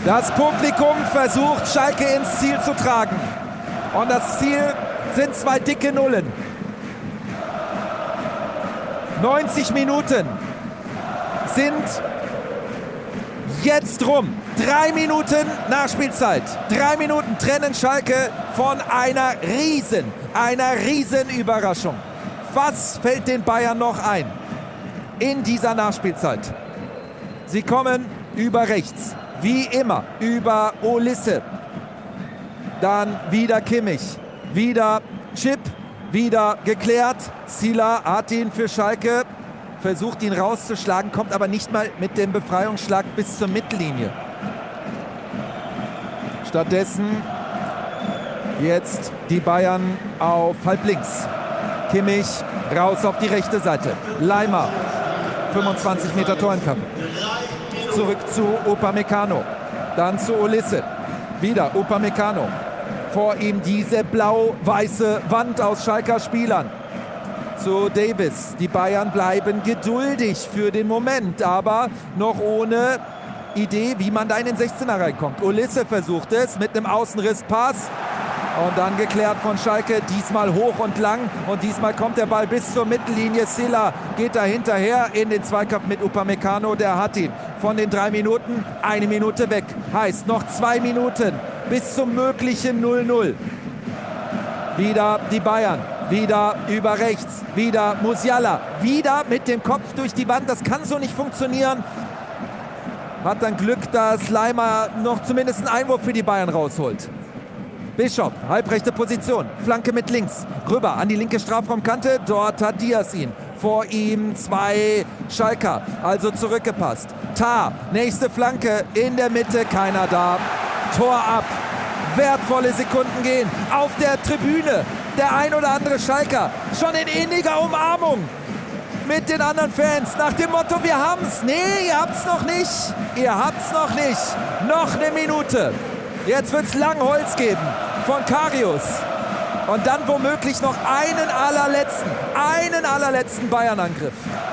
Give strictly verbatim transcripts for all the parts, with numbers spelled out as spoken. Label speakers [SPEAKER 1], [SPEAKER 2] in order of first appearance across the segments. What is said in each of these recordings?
[SPEAKER 1] Das Publikum versucht, Schalke ins Ziel zu tragen. Und das Ziel sind zwei dicke Nullen. neunzig Minuten sind jetzt rum. Drei Minuten Nachspielzeit. Drei Minuten trennen Schalke von einer riesen, einer riesen Überraschung. Was fällt den Bayern noch ein in dieser Nachspielzeit? Sie kommen über rechts, wie immer, über Olisse. Dann wieder Kimmich, wieder Chip, wieder geklärt. Sila hat ihn für Schalke, versucht ihn rauszuschlagen, kommt aber nicht mal mit dem Befreiungsschlag bis zur Mittellinie. Stattdessen jetzt die Bayern auf halblinks. Kimmich raus auf die rechte Seite. Leimer, fünfundzwanzig Meter Torentfernung. Zurück zu Upamecano. Dann zu Olisse. Wieder Upamecano. Vor ihm diese blau-weiße Wand aus Schalker Spielern. Zu Davis. Die Bayern bleiben geduldig für den Moment, aber noch ohne Idee, wie man da in den sechzehner reinkommt. Olisse versucht es mit einem Außenrisspass. Und dann geklärt von Schalke, diesmal hoch und lang. Und diesmal kommt der Ball bis zur Mittellinie. Silla geht da hinterher in den Zweikampf mit Upamecano. Der hat ihn von den drei Minuten eine Minute weg. Heißt noch zwei Minuten bis zum möglichen null null. Wieder die Bayern. Wieder über rechts. Wieder Musiala. Wieder mit dem Kopf durch die Wand. Das kann so nicht funktionieren. Hat dann Glück, dass Leimer noch zumindest einen Einwurf für die Bayern rausholt. Bischof, halbrechte Position, Flanke mit links, rüber an die linke Strafraumkante, dort hat Diaz ihn. Vor ihm zwei Schalker, also zurückgepasst. Tah, nächste Flanke, in der Mitte, keiner da. Tor ab, wertvolle Sekunden gehen, auf der Tribüne, der ein oder andere Schalker, schon in inniger Umarmung mit den anderen Fans, nach dem Motto, wir haben's. Nee, ihr habt's noch nicht, ihr habt's noch nicht. Noch eine Minute. Jetzt wird's Langholz geben von Karius. Und dann womöglich noch einen allerletzten, einen allerletzten Bayern-Angriff.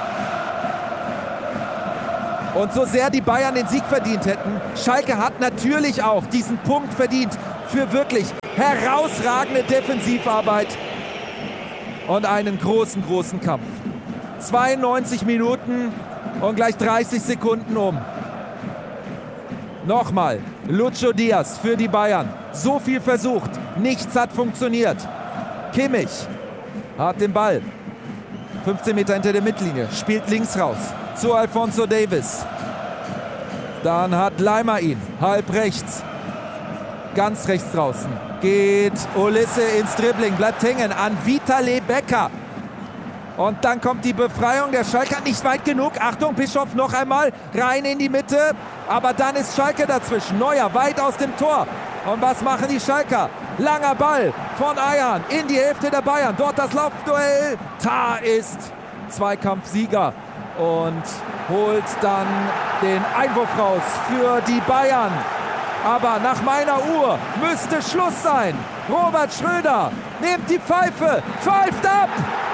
[SPEAKER 1] Und so sehr die Bayern den Sieg verdient hätten, Schalke hat natürlich auch diesen Punkt verdient für wirklich herausragende Defensivarbeit und einen großen, großen Kampf. zweiundneunzig Minuten und gleich dreißig Sekunden um. Nochmal, Lucho Diaz für die Bayern. So viel versucht, nichts hat funktioniert. Kimmich hat den Ball. fünfzehn Meter hinter der Mittellinie, spielt links raus zu Alphonso Davies. Dann hat Leimer ihn, halb rechts. Ganz rechts draußen geht Olisse ins Dribbling, bleibt hängen an Vitale Becker. Und dann kommt die Befreiung der Schalker, nicht weit genug. Achtung, Bischof noch einmal rein in die Mitte. Aber dann ist Schalke dazwischen. Neuer weit aus dem Tor. Und was machen die Schalker? Langer Ball von Ayhan in die Hälfte der Bayern. Dort das Laufduell. Tah ist Zweikampfsieger und holt dann den Einwurf raus für die Bayern. Aber nach meiner Uhr müsste Schluss sein. Robert Schröder nimmt die Pfeife, pfeift ab.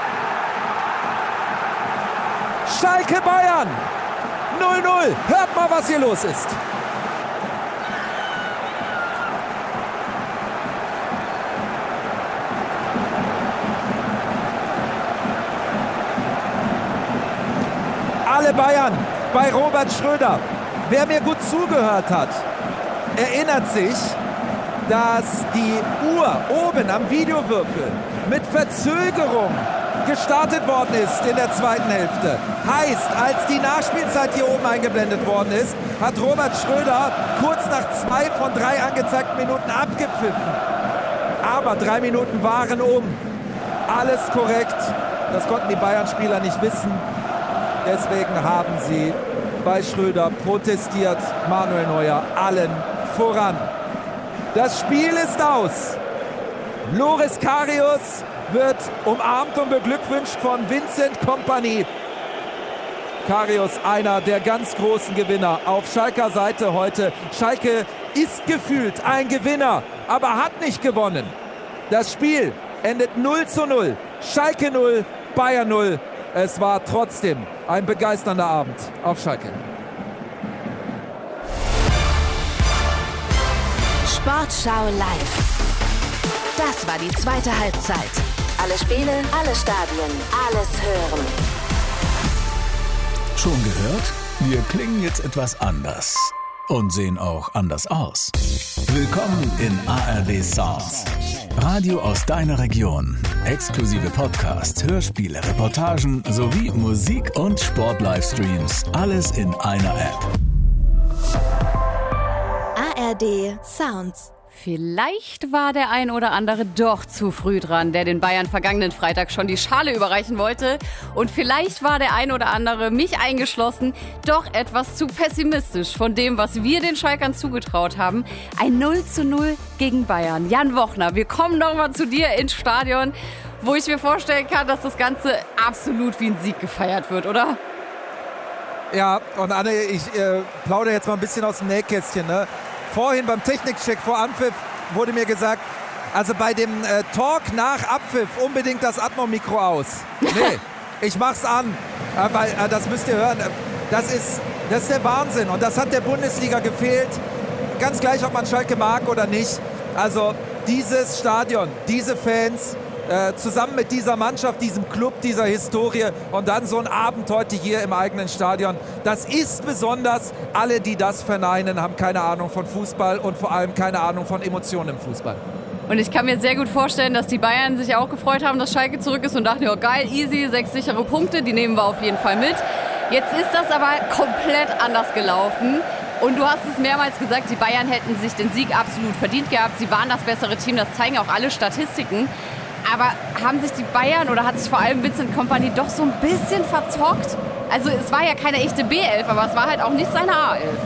[SPEAKER 1] Schalke Bayern null null. Hört mal, was hier los ist. Alle Bayern bei Robert Schröder. Wer mir gut zugehört hat, erinnert sich, dass die Uhr oben am Videowürfel mit Verzögerung gestartet worden ist in der zweiten Hälfte. Heißt, als die Nachspielzeit hier oben eingeblendet worden ist, hat Robert Schröder kurz nach zwei von drei angezeigten Minuten abgepfiffen. Aber drei Minuten waren um. Alles korrekt. Das konnten die Bayern-Spieler nicht wissen. Deswegen haben sie bei Schröder protestiert. Manuel Neuer allen voran. Das Spiel ist aus. Loris Karius wird umarmt und beglückwünscht von Vincent Kompany. Karius, einer der ganz großen Gewinner auf Schalker Seite heute. Schalke ist gefühlt ein Gewinner, aber hat nicht gewonnen. Das Spiel endet null zu null. Schalke null, Bayern null. Es war trotzdem ein begeisternder Abend auf Schalke.
[SPEAKER 2] Sportschau live. Das war die zweite Halbzeit. Alle Spiele, alle Stadien, alles hören.
[SPEAKER 3] Schon gehört? Wir klingen jetzt etwas anders. Und sehen auch anders aus. Willkommen in A R D Sounds. Radio aus deiner Region. Exklusive Podcasts, Hörspiele, Reportagen sowie Musik- und Sport-Livestreams. Alles in einer App.
[SPEAKER 2] A R D Sounds.
[SPEAKER 4] Vielleicht war der ein oder andere doch zu früh dran, der den Bayern vergangenen Freitag schon die Schale überreichen wollte. Und vielleicht war der ein oder andere, mich eingeschlossen, doch etwas zu pessimistisch von dem, was wir den Schalkern zugetraut haben. Ein null zu null gegen Bayern. Jan Wochner, wir kommen nochmal zu dir ins Stadion, wo ich mir vorstellen kann, dass das Ganze absolut wie ein Sieg gefeiert wird, oder?
[SPEAKER 1] Ja, und Anne, ich äh, plaudere jetzt mal ein bisschen aus dem Nähkästchen, ne? Vorhin beim Technikcheck vor Anpfiff wurde mir gesagt, also bei dem äh, Talk nach Abpfiff unbedingt das Atmo-Mikro aus. Nee, ich mach's an, äh, weil äh, das müsst ihr hören. Das ist, das ist der Wahnsinn und das hat der Bundesliga gefehlt. Ganz gleich, ob man Schalke mag oder nicht. Also dieses Stadion, diese Fans, äh, zusammen mit dieser Mannschaft, diesem Club, dieser Historie und dann so ein Abend heute hier im eigenen Stadion. Das ist besonders. Alle, die das verneinen, haben keine Ahnung von Fußball und vor allem keine Ahnung von Emotionen im Fußball.
[SPEAKER 4] Und ich kann mir sehr gut vorstellen, dass die Bayern sich auch gefreut haben, dass Schalke zurück ist und dachten, ja geil, easy, sechs sichere Punkte, die nehmen wir auf jeden Fall mit. Jetzt ist das aber komplett anders gelaufen. Und du hast es mehrmals gesagt, die Bayern hätten sich den Sieg absolut verdient gehabt. Sie waren das bessere Team, das zeigen auch alle Statistiken. Aber haben sich die Bayern oder hat sich vor allem Vincent Kompany doch so ein bisschen verzockt? Also es war ja keine echte B elf, aber es war halt auch nicht seine A elf.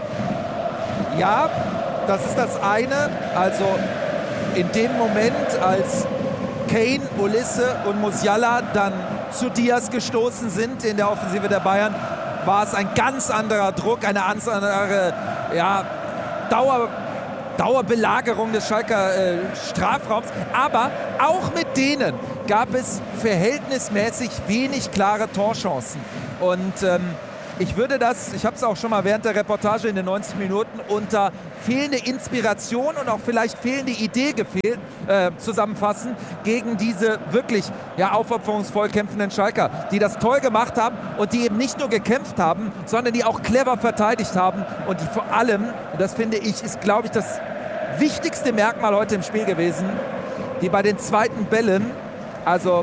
[SPEAKER 1] Ja, das ist das eine. Also in dem Moment, als Kane, Olise und Musiala dann zu Diaz gestoßen sind in der Offensive der Bayern, war es ein ganz anderer Druck, eine ganz andere ja, Dauer, Dauerbelagerung des Schalker äh, Strafraums. Aber auch mit denen gab es verhältnismäßig wenig klare Torchancen. Und ähm, ich würde das, ich habe es auch schon mal während der Reportage in den neunzig Minuten unter fehlende Inspiration und auch vielleicht fehlende Idee gefehlt, äh, zusammenfassen gegen diese wirklich ja, aufopferungsvoll kämpfenden Schalker, die das toll gemacht haben und die eben nicht nur gekämpft haben, sondern die auch clever verteidigt haben und die vor allem, und das finde ich, ist glaube ich das wichtigste Merkmal heute im Spiel gewesen, die bei den zweiten Bällen, also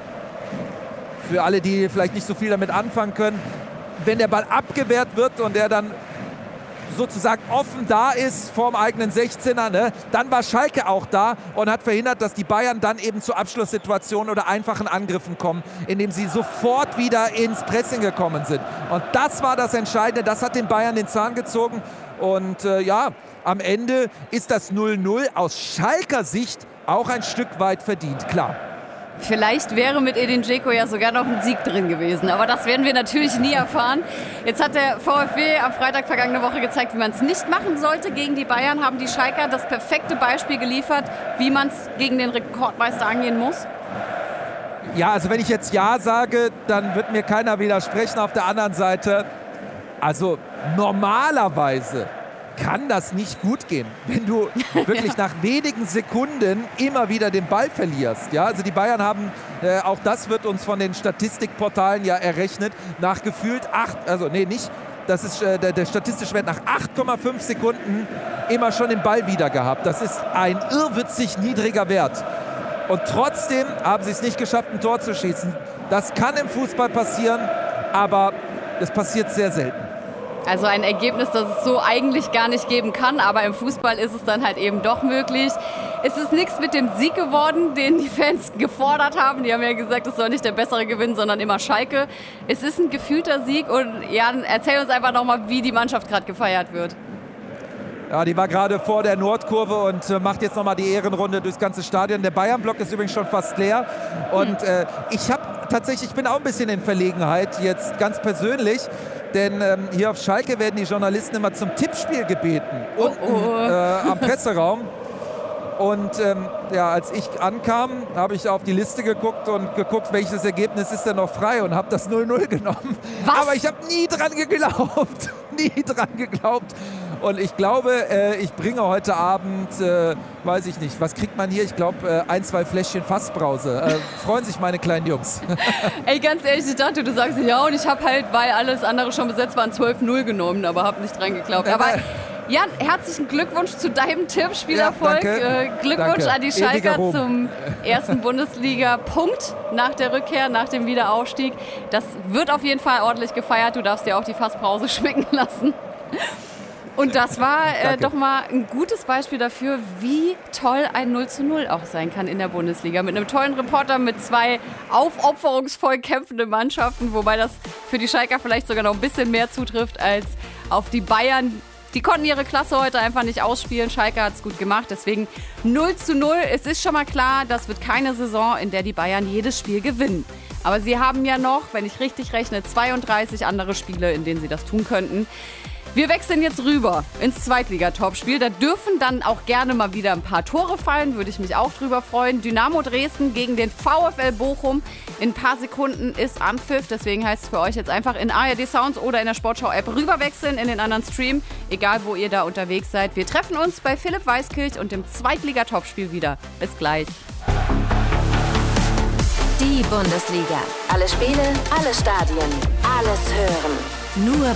[SPEAKER 1] für alle, die vielleicht nicht so viel damit anfangen können, wenn der Ball abgewehrt wird und der dann sozusagen offen da ist vorm eigenen sechzehner, ne, dann war Schalke auch da und hat verhindert, dass die Bayern dann eben zu Abschlusssituationen oder einfachen Angriffen kommen, indem sie sofort wieder ins Pressing gekommen sind. Und das war das Entscheidende, das hat den Bayern den Zahn gezogen. Und äh, ja, am Ende ist das null null aus Schalker Sicht auch ein Stück weit verdient, klar.
[SPEAKER 4] Vielleicht wäre mit Edin Dzeko ja sogar noch ein Sieg drin gewesen. Aber das werden wir natürlich nie erfahren. Jetzt hat der VfB am Freitag vergangene Woche gezeigt, wie man es nicht machen sollte. Gegen die Bayern haben die Schalker das perfekte Beispiel geliefert, wie man es gegen den Rekordmeister angehen muss.
[SPEAKER 1] Ja, also wenn ich jetzt Ja sage, dann wird mir keiner widersprechen. Auf der anderen Seite, also normalerweise kann das nicht gut gehen, wenn du wirklich ja. nach wenigen Sekunden immer wieder den Ball verlierst. Ja, also die Bayern haben, äh, auch das wird uns von den Statistikportalen ja errechnet, nach gefühlt acht, also nee, nicht, das ist äh, der, der statistische Wert, nach acht Komma fünf Sekunden immer schon den Ball wieder gehabt. Das ist ein irrwitzig niedriger Wert. Und trotzdem haben sie es nicht geschafft, ein Tor zu schießen. Das kann im Fußball passieren, aber es passiert sehr selten.
[SPEAKER 4] Also ein Ergebnis, das es so eigentlich gar nicht geben kann, aber im Fußball ist es dann halt eben doch möglich. Es ist nichts mit dem Sieg geworden, den die Fans gefordert haben. Die haben ja gesagt, es soll nicht der Bessere gewinnen, sondern immer Schalke. Es ist ein gefühlter Sieg und Jan, erzähl uns einfach nochmal, wie die Mannschaft gerade gefeiert wird.
[SPEAKER 1] Ja, die war gerade vor der Nordkurve und äh, macht jetzt nochmal die Ehrenrunde durchs ganze Stadion. Der Bayern-Block ist übrigens schon fast leer. Und äh, ich habe tatsächlich, ich bin auch ein bisschen in Verlegenheit, jetzt ganz persönlich. Denn ähm, hier auf Schalke werden die Journalisten immer zum Tippspiel gebeten. Unten oh, oh. Äh, am Presseraum. Und ähm, ja, als ich ankam, habe ich auf die Liste geguckt und geguckt, welches Ergebnis ist denn noch frei und habe das null null genommen.
[SPEAKER 4] Was?
[SPEAKER 1] Aber ich habe nie dran geglaubt. nie dran geglaubt. Und ich glaube, äh, ich bringe heute Abend, äh, weiß ich nicht, was kriegt man hier? Ich glaube, äh, ein, zwei Fläschchen Fassbrause. Äh, freuen sich meine kleinen Jungs.
[SPEAKER 4] Ey, ganz ehrlich, ich dachte, du sagst ja, und ich habe halt, weil alles andere schon besetzt war, ein zwölf null genommen, aber habe nicht dran geglaubt. Aber Jan, herzlichen Glückwunsch zu deinem Tippspielerfolg.
[SPEAKER 1] Ja,
[SPEAKER 4] äh, Glückwunsch
[SPEAKER 1] danke.
[SPEAKER 4] an die Schalker zum ersten Bundesliga-Punkt nach der Rückkehr, nach dem Wiederaufstieg. Das wird auf jeden Fall ordentlich gefeiert. Du darfst dir auch die Fassbrause schmecken lassen. Und das war äh, doch mal ein gutes Beispiel dafür, wie toll ein null zu null auch sein kann in der Bundesliga. Mit einem tollen Reporter, mit zwei aufopferungsvoll kämpfenden Mannschaften, wobei das für die Schalker vielleicht sogar noch ein bisschen mehr zutrifft als auf die Bayern. Die konnten ihre Klasse heute einfach nicht ausspielen. Schalke hat es gut gemacht, deswegen null zu null. Es ist schon mal klar, das wird keine Saison, in der die Bayern jedes Spiel gewinnen. Aber sie haben ja noch, wenn ich richtig rechne, zweiunddreißig andere Spiele, in denen sie das tun könnten. Wir wechseln jetzt rüber ins Zweitliga-Topspiel. Da dürfen dann auch gerne mal wieder ein paar Tore fallen, würde ich mich auch drüber freuen. Dynamo Dresden gegen den VfL Bochum. In ein paar Sekunden ist Anpfiff, deswegen heißt es für euch jetzt einfach in A R D Sounds oder in der Sportschau-App rüberwechseln in den anderen Stream, egal wo ihr da unterwegs seid. Wir treffen uns bei Philipp Weißkirch und dem Zweitliga-Topspiel wieder. Bis gleich.
[SPEAKER 2] Die Bundesliga. Alle Spiele, alle Stadien, alles hören. Nur